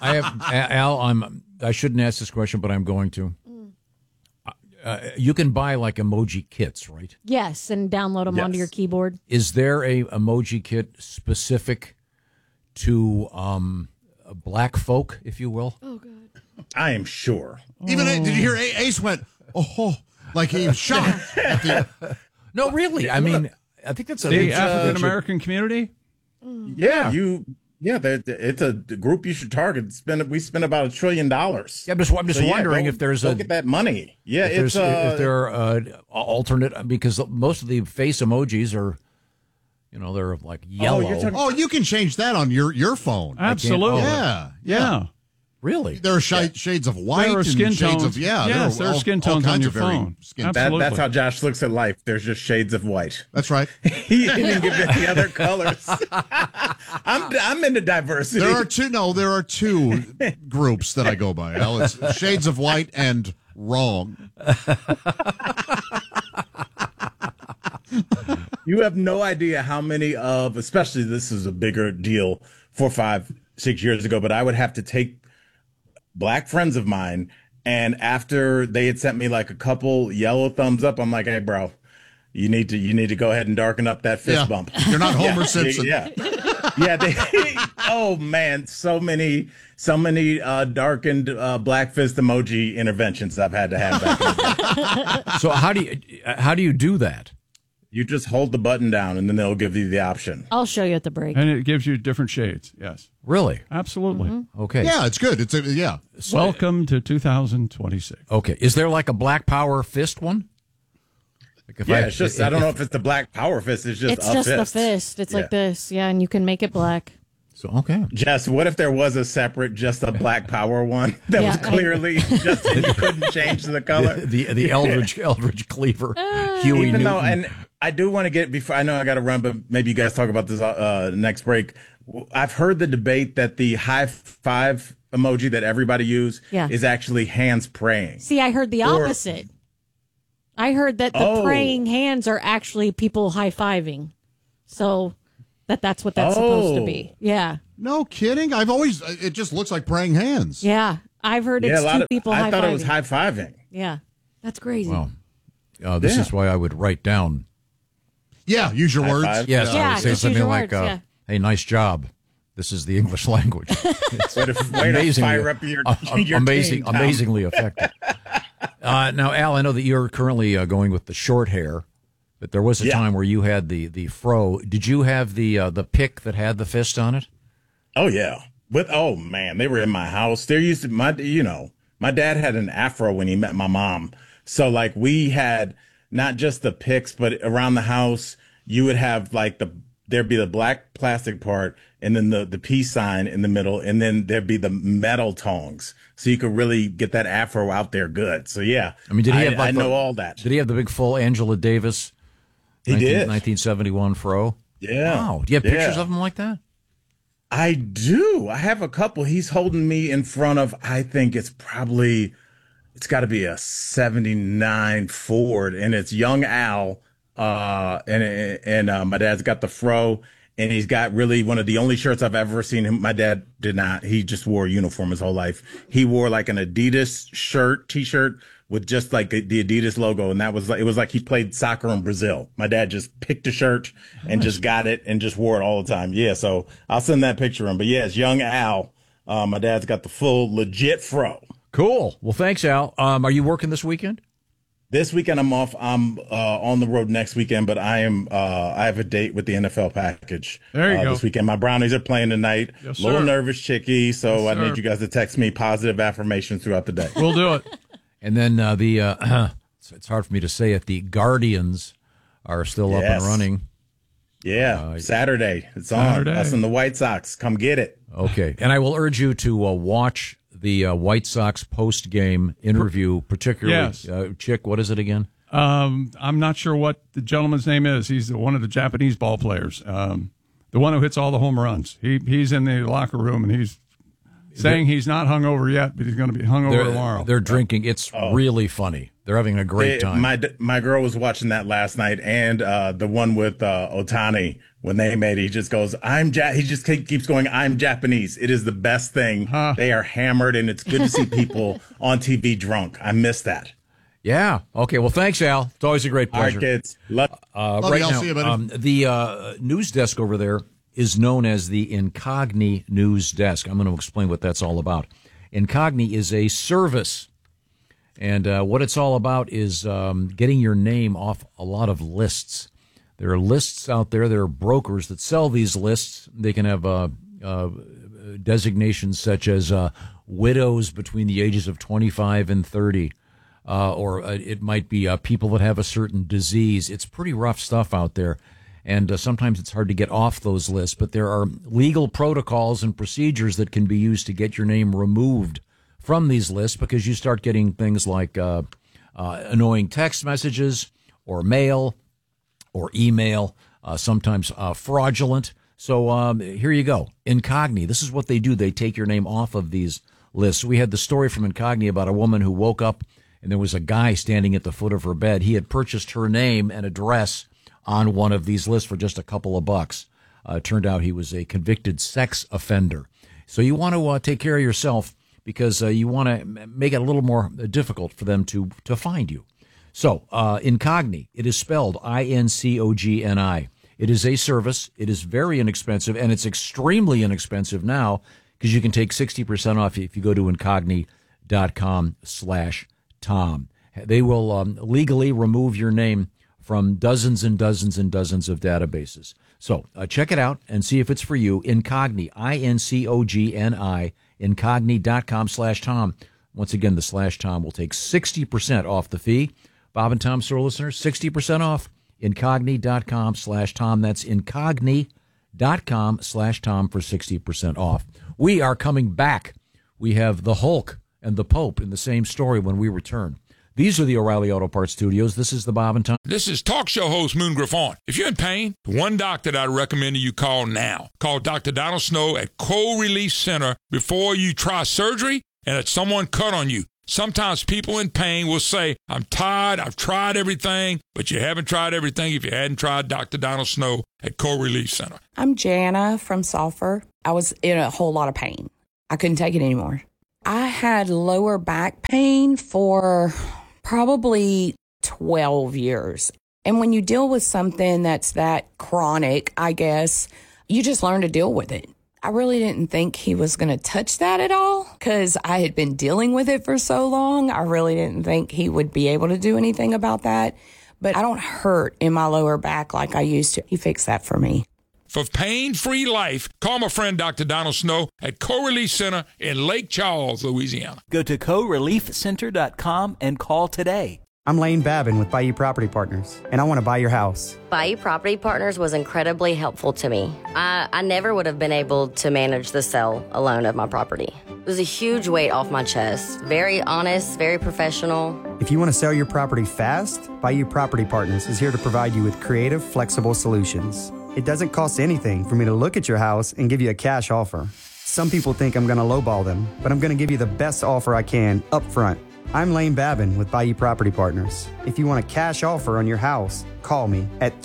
I shouldn't ask this question, but I'm going to. You can buy like emoji kits, right? Yes, and download them onto your keyboard. Is there a emoji kit specific to black folk, if you will? Oh, God. I am sure. Even did you hear Ace went, oh, like he was shocked. No, really. I mean, I think that's the African American community. Yeah, it's a group you should target. We spend about $1 trillion. Yeah, I'm just wondering if there's get that money. Yeah, if there are alternate, because most of the face emojis are, they're like yellow. You can change that on your phone. Absolutely. Yeah. Really? There are shades of white. There are skin tones. There are skin tones on your phone. That's how Josh looks at life. There's just shades of white. That's right. He didn't give it the other colors. I'm into diversity. There are two groups that I go by, Al. It's shades of white and wrong. You have no idea how many especially this is a bigger deal 4, 5, 6 years ago, but I would have to take black friends of mine, and after they had sent me like a couple yellow thumbs up, I'm like, hey, bro, you need to go ahead and darken up that fist bump. You're not Homer Simpson. Yeah. Oh man, so many darkened black fist emoji interventions I've had to have back in the day. So how do you do that? You just hold the button down, and then they'll give you the option. I'll show you at the break. And it gives you different shades. Yes. Really? Absolutely. Mm-hmm. Okay. Yeah, it's good. Welcome to 2026. Okay. Is there like a Black Power fist one? It's just I don't know if it's the black power fist. It's just the fist. It's like this, and you can make it black. So okay, Jess, what if there was a separate, just a black power one that was clearly just you couldn't change the color? The Eldridge Cleaver, Huey Even Newton. though, and I do want to get before I know I got to run, but maybe you guys talk about this next break. I've heard the debate that the high five emoji that everybody use is actually hands praying. See, I heard the opposite. I heard that the praying hands are actually people high-fiving. So that's what that's supposed to be. Yeah. No kidding. It just looks like praying hands. Yeah. I've heard it's two people high-fiving. I thought it was high-fiving. Yeah. That's crazy. Well, this is why I would write down. Yeah, use your words. Five? Yes, I would say something like, hey, nice job. This is the English language. It's amazingly effective. Now, Al, I know that you're currently going with the short hair, but there was a time where you had the fro. Did you have the pick that had the fist on it? Oh yeah. Man, they were in my house. There used to my dad had an afro when he met my mom. So like we had not just the picks, but around the house you would have like there'd be the black plastic part and then the peace sign in the middle, and then there'd be the metal tongs. So you could really get that afro out there good. So yeah. I mean, did he have I know all that. Did he have the big full Angela Davis? He did. 1971 fro? Yeah. Wow. Do you have pictures of him like that? I do. I have a couple. He's holding me in front of, I think it's got to be a 79 Ford, and it's young Al. And my dad's got the fro, and he's got really one of the only shirts I've ever seen him. My dad did not. He just wore a uniform his whole life. He wore like an Adidas t-shirt with just like the Adidas logo. And it was like he played soccer in Brazil. My dad just picked a shirt and just got it and just wore it all the time. Yeah. So I'll send that picture in, but yeah, it's young Al. My dad's got the full legit fro. Cool. Well, thanks, Al. Are you working this weekend? This weekend I'm off. I'm on the road next weekend, but I have a date with the NFL package. There you go. This weekend, my Brownies are playing tonight. Yes, a little sir. nervous, Chicky. So Yes, I sir. need you guys to text me positive affirmations throughout the day. We'll do it. And then it's hard for me to say it. The Guardians are still up and running. Yeah, Saturday. It's on. Us and the White Sox. Come get it. Okay. And I will urge you to watch the White Sox post-game interview, particularly. Yes. Chick, what is it again? I'm not sure what the gentleman's name is. He's one of the Japanese ball players, the one who hits all the home runs. He's in the locker room, and he's saying he's not hungover yet, but he's going to be hungover tomorrow. They're drinking. It's really funny. They're having a great time. My girl was watching that last night, and the one with Otani when they made it. He just goes, he just keeps going, I'm Japanese. It is the best thing. They are hammered, and it's good to see people on TV drunk. I miss that. Yeah. Okay. Well, thanks, Al. It's always a great pleasure. All right, kids. Love right you. I'll now, see you, buddy. the news desk over there is known as the Incogni News Desk. I'm going to explain what that's all about. Incogni is a service, and what it's all about is getting your name off a lot of lists. There are lists out there. There are brokers that sell these lists. They can have designations such as widows between the ages of 25 and 30. Or it might be people that have a certain disease. It's pretty rough stuff out there. And sometimes it's hard to get off those lists, but there are legal protocols and procedures that can be used to get your name removed from these lists, because you start getting things like annoying text messages or mail or email, sometimes fraudulent. So here you go. Incogni. This is what they do. They take your name off of these lists. We had the story from Incogni about a woman who woke up and there was a guy standing at the foot of her bed. He had purchased her name and address on one of these lists for just a couple of bucks. It turned out he was a convicted sex offender. So you want to take care of yourself, because you want to make it a little more difficult for them to find you. So Incogni, it is spelled INCOGNI. It is a service. It is very inexpensive, and it's extremely inexpensive now because you can take 60% off if you go to incogni.com/Tom. They will legally remove your name from dozens and dozens and dozens of databases. So check it out and see if it's for you. Incogni, INCOGNI, incogni.com/Tom. Once again, the /Tom will take 60% off the fee, Bob and Tom store listeners, 60% off. Incogni.com/Tom. That's Incogni.com/Tom for 60% off. We are coming back. We have the Hulk and the Pope in the same story when we return. These are the O'Reilly Auto Parts Studios. This is the Bob and Tom. This is talk show host Moon Griffon. If you're in pain, the one doctor that I recommend you call now. Call Dr. Donald Snow at Cold Relief Center before you try surgery and that someone cut on you. Sometimes people in pain will say, I'm tired, I've tried everything, but you haven't tried everything if you hadn't tried Dr. Donald Snow at Cold Relief Center. I'm Jana from Sulphur. I was in a whole lot of pain. I couldn't take it anymore. I had lower back pain for probably 12 years. And when you deal with something that's that chronic, I guess, you just learn to deal with it. I really didn't think he was going to touch that at all because I had been dealing with it for so long. I really didn't think he would be able to do anything about that. But I don't hurt in my lower back like I used to. He fixed that for me. For pain-free life, call my friend Dr. Donald Snow at Co-Relief Center in Lake Charles, Louisiana. Go to coreliefcenter.com and call today. I'm Lane Babin with Bayou Property Partners, and I want to buy your house. Bayou Property Partners was incredibly helpful to me. I never would have been able to manage the sale alone of my property. It was a huge weight off my chest. Very honest, very professional. If you want to sell your property fast, Bayou Property Partners is here to provide you with creative, flexible solutions. It doesn't cost anything for me to look at your house and give you a cash offer. Some people think I'm going to lowball them, but I'm going to give you the best offer I can up front. I'm Lane Babin with Bayou Property Partners. If you want a cash offer on your house, call me at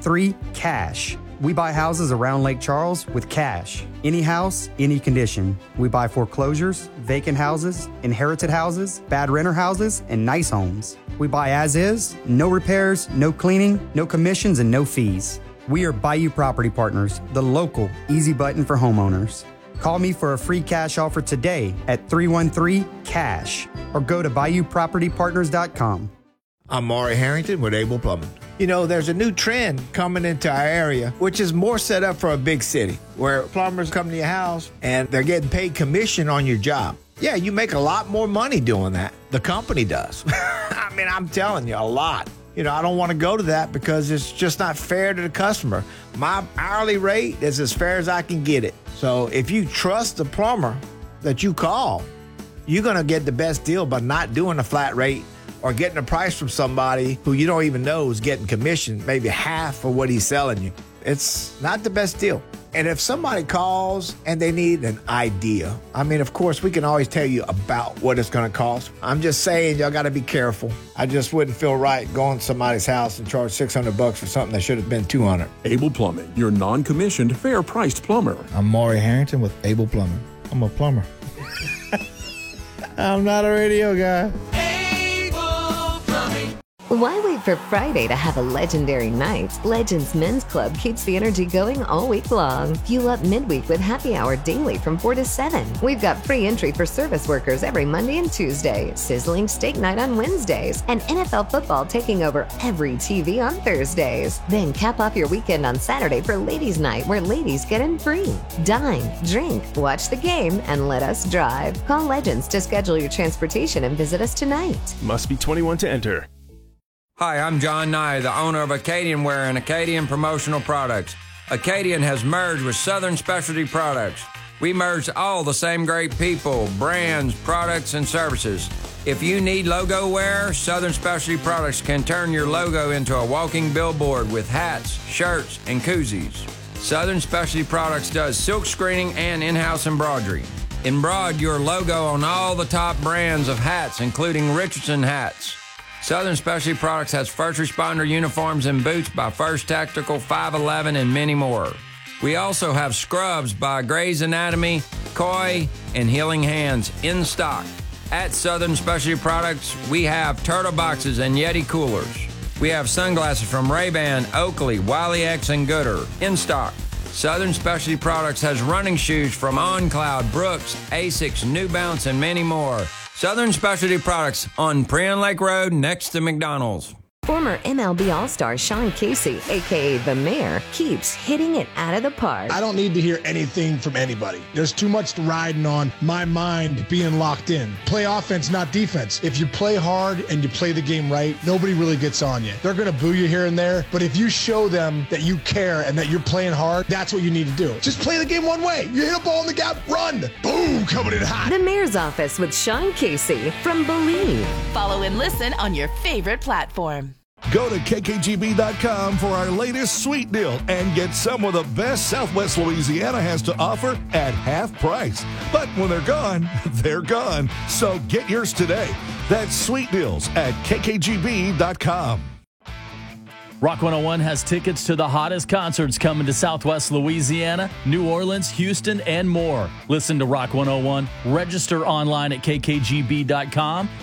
313-CASH. We buy houses around Lake Charles with cash. Any house, any condition. We buy foreclosures, vacant houses, inherited houses, bad renter houses, and nice homes. We buy as is, no repairs, no cleaning, no commissions, and no fees. We are Bayou Property Partners, the local easy button for homeowners. Call me for a free cash offer today at 313-CASH or go to BayouPropertyPartners.com. I'm Maury Harrington with Able Plumbing. You know, there's a new trend coming into our area, which is more set up for a big city, where plumbers come to your house and they're getting paid commission on your job. Yeah, you make a lot more money doing that. The company does. I mean, I'm telling you, a lot. You know, I don't want to go to that because it's just not fair to the customer. My hourly rate is as fair as I can get it. So if you trust the plumber that you call, you're going to get the best deal by not doing a flat rate or getting a price from somebody who you don't even know is getting commission, maybe half of what he's selling you. It's not the best deal. And if somebody calls and they need an idea, I mean, of course, we can always tell you about what it's going to cost. I'm just saying, y'all got to be careful. I just wouldn't feel right going to somebody's house and charge $600 for something that should have been $200. Able Plumbing, your non-commissioned, fair-priced plumber. I'm Maury Harrington with Able Plumbing. I'm a plumber. I'm not a radio guy. Why wait for Friday to have a legendary night? Legends Men's Club keeps the energy going all week long. Fuel up midweek with happy hour daily from 4 to 7. We've got free entry for service workers every Monday and Tuesday, sizzling steak night on Wednesdays, and NFL football taking over every TV on Thursdays. Then cap off your weekend on Saturday for Ladies' Night, where ladies get in free. Dine, drink, watch the game, and let us drive. Call Legends to schedule your transportation and visit us tonight. Must be 21 to enter. Hi, I'm John Nye, the owner of Acadian Wear and Acadian Promotional Products. Acadian has merged with Southern Specialty Products. We merged all the same great people, brands, products, and services. If you need logo wear, Southern Specialty Products can turn your logo into a walking billboard with hats, shirts, and koozies. Southern Specialty Products does silk screening and in-house embroidery. Embroider your logo on all the top brands of hats, including Richardson hats. Southern Specialty Products has first responder uniforms and boots by First Tactical, 511, and many more. We also have scrubs by Grey's Anatomy, Koi, and Healing Hands in stock. At Southern Specialty Products, we have turtle boxes and Yeti coolers. We have sunglasses from Ray-Ban, Oakley, Wiley X, and Gooder in stock. Southern Specialty Products has running shoes from OnCloud, Brooks, Asics, New Balance, and many more. Southern Specialty Products on Prion Lake Road next to McDonald's. Former MLB All-Star Sean Casey, a.k.a. The Mayor, keeps hitting it out of the park. I don't need to hear anything from anybody. There's too much riding on my mind being locked in. Play offense, not defense. If you play hard and you play the game right, nobody really gets on you. They're going to boo you here and there, but if you show them that you care and that you're playing hard, that's what you need to do. Just play the game one way. You hit a ball in the gap, run. Boom, coming in hot. The Mayor's Office with Sean Casey from Believe. Follow and listen on your favorite platform. Go to kkgb.com for our latest sweet deal and get some of the best Southwest Louisiana has to offer at half price. But when they're gone, they're gone. So get yours today. That's sweet deals at kkgb.com. Rock 101 has tickets to the hottest concerts coming to Southwest Louisiana, New Orleans, Houston, and more. Listen to Rock 101. Register online at kkgb.com